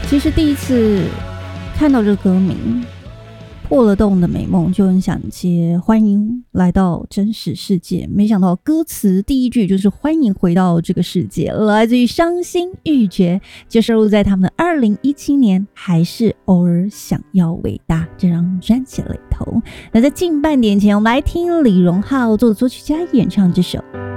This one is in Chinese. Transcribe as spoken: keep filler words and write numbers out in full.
其实第一次看到这个歌名破了洞的美梦就很想接欢迎来到真实世界，没想到歌词第一句就是欢迎回到这个世界，来自于伤心欲绝，就收录在他们的二零一七年还是偶尔想要伟大这张专辑里头。那在近半点前我们来听李荣浩作词作曲家演唱这首